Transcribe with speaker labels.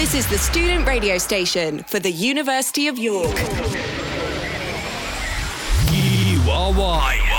Speaker 1: This is the student radio station for the University of York.
Speaker 2: URY.